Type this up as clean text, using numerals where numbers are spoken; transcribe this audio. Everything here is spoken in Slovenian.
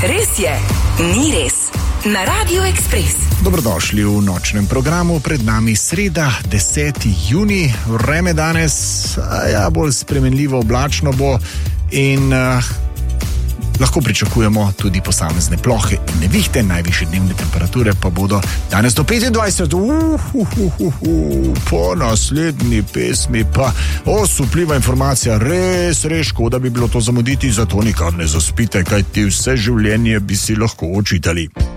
Res je, ni res. Na Radio Express. Dobrodošli v nočnem programu, pred nami sreda, 10. junij, vreme danes, bolj spremenljivo oblačno bo in lahko pričakujemo tudi posamezne plohe in nevihte, najvišje dnevne temperature pa bodo danes do 25. Po naslednji pesmi pa osupljiva informacija, res škoda bi bilo to zamuditi, zato nikar ne zaspite, kajti vse življenje bi si lahko očitali.